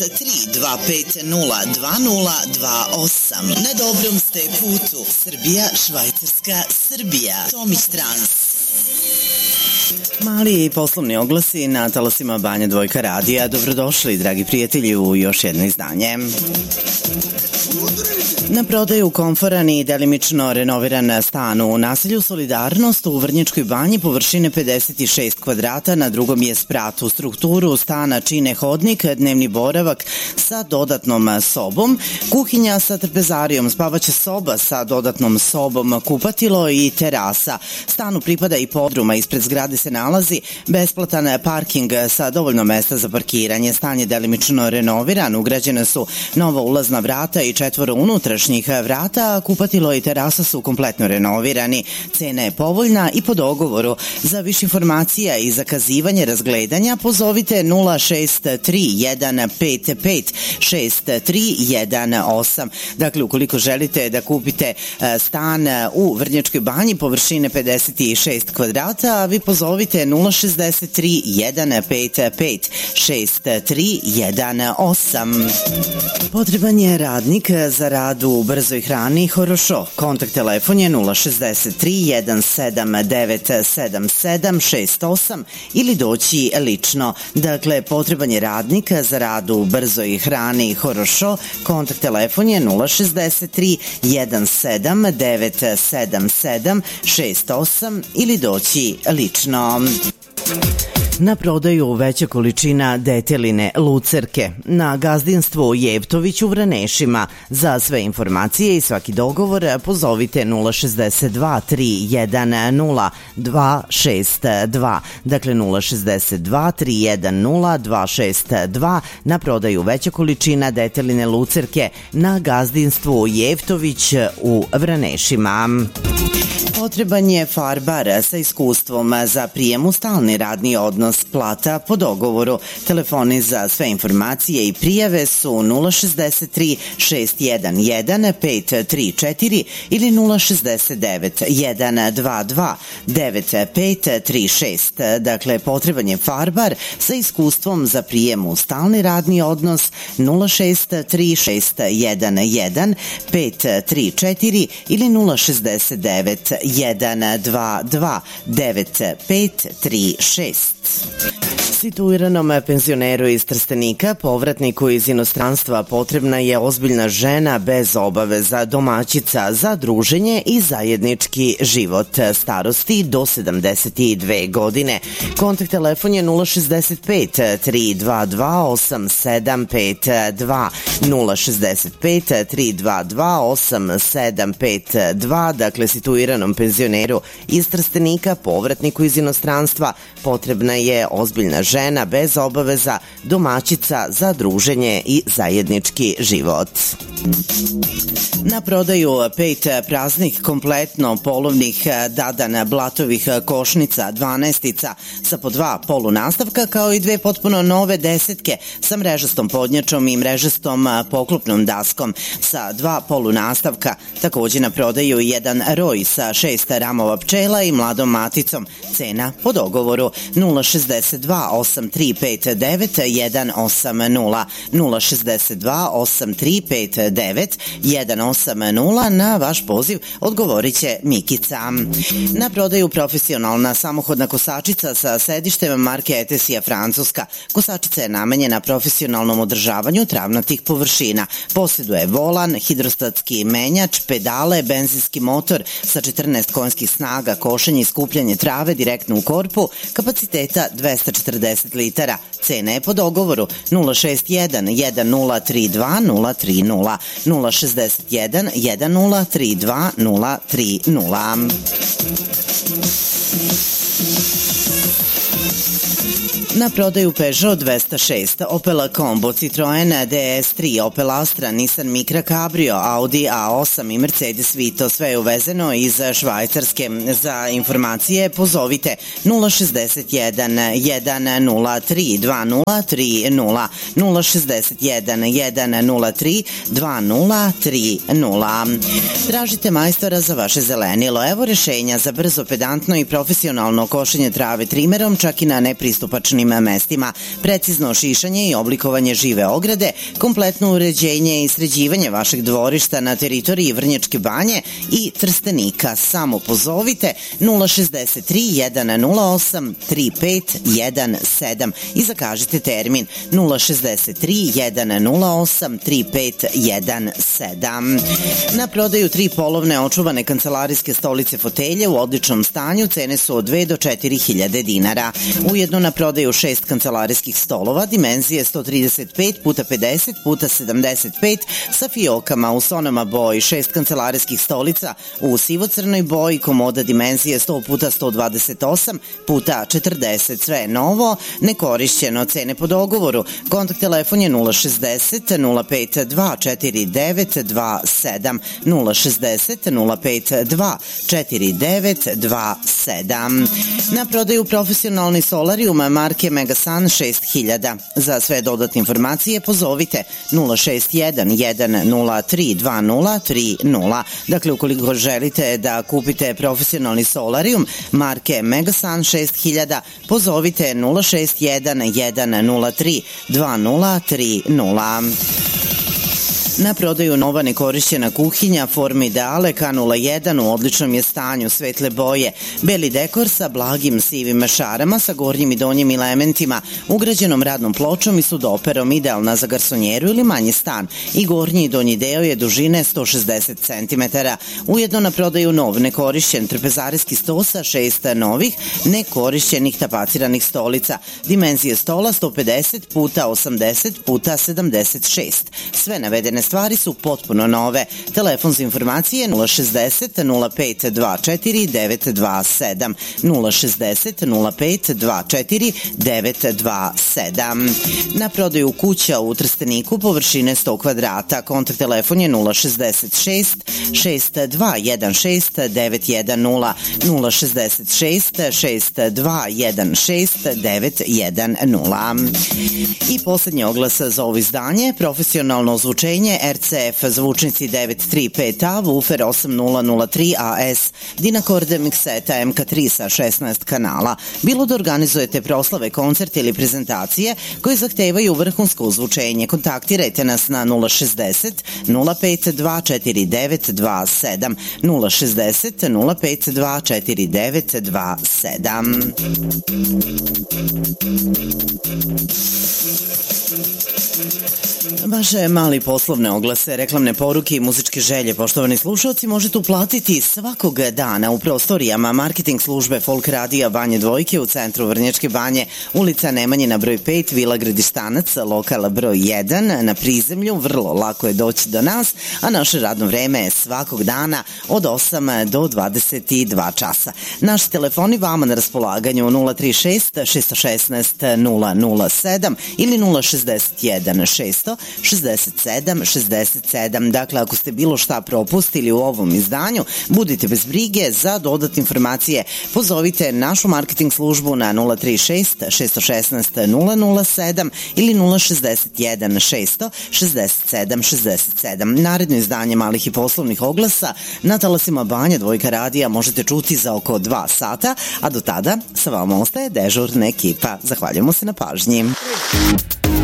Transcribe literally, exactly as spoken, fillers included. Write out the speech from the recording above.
tri dva pet nula dva nula dva osam. Na dobrom ste putu. Srbija, Švajcarska, Srbija. Tomić Trans. Mali poslovni oglasi na talasima Banja Dvojka radija. Dobrodošli, dragi prijatelji, u još jedno izdanje. Na prodaju komforan i delimično renoviran stan u naselju Solidarnost u Vrnjačkoj Banji površine pedeset šest kvadrata, na drugom je sprat. U strukturu stana čine hodnik, dnevni boravak sa dodatnom sobom, kuhinja sa trpezarijom, spavaća soba sa dodatnom sobom, kupatilo i terasa. Stanu pripada i podruma, ispred zgrade se nalazi besplatan parking sa dovoljno mesta za parkiranje. Stan je delimično renoviran, ugrađene su nova ulazna vrata i četvoro unutrašnjih vrata, a kupatilo i terasa su kompletno renovirani. Cena je povoljna i po dogovoru. Za više informacija i zakazivanje razgledanja pozovite nula šest tri jedan pet pet šest tri jedan osam. Dakle, ukoliko želite da kupite stan u Vrnjačkoj Banji površine pedeset šest kvadrata, vi pozovite nula šest tri jedan pet pet šest tri jedan osam. Potreban je radnik za rad u brzoj hrani Horošo. Kontakt telefon je nula šest tri jedan sedam devet sedam sedam šest osam ili doći lično. Dakle, potreban je radnik za rad u brzoj hrani Horošo. Kontakt telefon je nula šest tri jedan sedam devet sedam sedam šest osam ili doći lično. Na prodaju veća količina deteline lucerke na gazdinstvu Jevtović u Vranešima. Za sve informacije i svaki dogovor pozovite nula šest dva tri jedan nula dva šest dva. Dakle, nula šest dva tri jedan nula dva šest dva. Na prodaju veća količina deteline lucerke na gazdinstvu Jevtović u Vranešima. Potreban je farbar sa iskustvom za prijem u stalni radni odnos, plata po dogovoru. Telefoni za sve informacije i prijave su nula šest tri šest jedan jedan pet tri četiri ili nula šest devet jedan dva dva devet pet tri šest. Dakle, potreban je farbar sa iskustvom za prijem u stalni radni odnos nula šest tri šest jedan jedan pet tri četiri ili nula šest devet jedan dva dva devet pet tri šest. Situiranom penzioneru iz Trstenika, povratniku iz inostranstva, potrebna je ozbiljna žena bez obaveza, domaćica za druženje i zajednički život, starosti do sedamdeset dve godine. Kontakt telefon je nula šest pet tri dva dva osam sedam pet dva, nula šest pet tri dva dva osam sedam pet dva. Dakle, situiranom penzioneru iz Trstenika, povratniku iz inostranstva, potrebna je ozbiljna žena bez obaveza, domaćica za druženje i zajednički život. Na prodaju pet praznih kompletno polovnih dadan blatovih košnica dvanaestica sa po dva polunastavka, kao i dve potpuno nove desetke sa mrežastom podnjačom i mrežastom poklopnom daskom sa dva polunastavka. Takođe na prodaju jedan roj sa šest ramova pčela i mladom maticom. Cena po dogovoru nula šest dva osam tri pet devet jedan osam nula, nula šest dva osam tri pet devet jedan osam nula. Na vaš poziv odgovorit će Mikica. Na prodaju profesionalna samohodna kosačica sa sedištem marke Etesija Francuska. Kosačica je namenjena profesionalnom održavanju travnatih površina. Posjeduje volan, hidrostatski menjač, pedale, benzinski motor sa četrnaest konjskih snaga, košenje i skupljanje trave direktno u korpu, kapaciteta dvesta četrdeset litara. Cena je po dogovoru nula šest jedan jedan nula tri dva nula tri nula, nula šest jedan jedan nula tri dva nula tri nula. Na prodaju Peugeot dvesta šest, Opel Combo, Citroen D S tri, Opel Astra, Nissan Micra Cabrio, Audi A osam i Mercedes Vito. Sve je uvezeno iz Švajcarske. Za informacije pozovite nula šest jedan jedan nula tri dva nula tri nula, nula šest jedan jedan nula tri dva nula tri nula. Tražite majstora za vaše zelenilo. Evo rešenja za brzo, pedantno i profesionalno košenje trave trimerom, čak i na nepristupačnim otvorenim mestima, precizno šišanje i oblikovanje žive ograde, kompletno uređenje i sređivanje vašeg dvorišta na teritoriji Vrnjačke Banje i Trstenika. Samo pozovite nula šezdeset tri jedan nula osam tri pet jedan sedam i zakažite termin nula šezdeset tri jedan nula osam tri pet jedan sedam. Na prodaju tri polovne očuvane kancelarijske stolice fotelje u odličnom stanju, cene su od dve do četiri hiljade dinara. Ujedno na prodaju šest kancelarijskih stolova, dimenzije sto trideset pet puta pedeset puta sedamdeset pet sa fiokama u sonama boji, šest kancelarijskih stolica u sivo-crnoj boji, komoda dimenzije sto puta sto dvadeset osam puta četrdeset, sve je novo, nekorišćeno, cene po dogovoru. Kontakt telefon je nula šezdeset nula pet dva četiri devet dva sedam, nula šezdeset nula pet dva četiri devet dva sedam. Na prodaju profesionalni solarijum marke Megasun šest hiljada. Za sve dodatne informacije pozovite nula šest jedan jedan nula tri dva nula tri nula. Dakle, ukoliko želite da kupite profesionalni solarijum marke Megasun šest hiljada, pozovite nula šest jedan jedan nula tri dva nula tri nula. Na prodaju nova nekorišćena kuhinja forme ideale K nula jedan u odličnom je stanju, svetle boje, beli dekor sa blagim sivim šarama sa gornjim i donjim elementima, ugrađenom radnom pločom i sudoperom, idealna za garsonjeru ili manji stan, i gornji i donji deo je dužine sto šezdeset centimetara. Ujedno na prodaju nov nekorišćen trpezarijski sto sa šest novih nekorišćenih tapaciranih stolica, dimenzije stola sto pedeset puta osamdeset puta sedamdeset šest. Sve navedene stvari su potpuno nove. Telefon za informacije nula šezdeset nula pet dva četiri devet dva sedam, nula šezdeset nula pet dva četiri devet dva sedam. Na prodaju kuća u Trsteniku površine sto kvadrata. Kontakt telefon je nula šezdeset šest šest dva jedan šest devet jedan nula, nula šezdeset šest šest dva jedan šest devet jedan nula. I poslednji oglas za ovo izdanje, profesionalno ozvučenje R C F zvučnici devet tri pet A, woofer osam nula nula tri A S, Dynacord mikseta M K tri sa šesnaest kanala. Bilo da organizujete proslave, koncerte ili prezentacije koje zahtevaju vrhunsko ozvučenje, kontaktirajte nas na nula šezdeset nula pet dva četiri devet dva sedam, nula šezdeset nula pet dva četiri devet dva sedam. Vaše mali poslovne oglase, reklamne poruke i muzičke želje, poštovani slušalci, možete uplatiti svakog dana u prostorijama marketing službe Folk Radija Banje Dvojke u centru Vrnjačke Banje, ulica Nemanjina broj pet, Vila Gradištanac, lokal broj jedan, na prizemlju. Vrlo lako je doći do nas, a naše radno vreme je svakog dana od osam do dvadeset dva časa. Naši telefoni vama na raspolaganju nula tri šest šest jedan šest nula nula sedam ili nula šezdeset jedan šest šezdeset sedam šezdeset sedam. Dakle, ako ste bilo šta propustili u ovom izdanju, budite bez brige. Za dodatne informacije pozovite našu marketing službu na nula tri šest šest jedan šest nula nula sedam ili nula šezdeset jedan šest šezdeset sedam šezdeset sedam. Naredno izdanje malih i poslovnih oglasa na talasima Banja Dvojka radija možete čuti za oko dva sata, a do tada sa vama ostaje dežurna ekipa. Zahvaljujemo se na pažnji.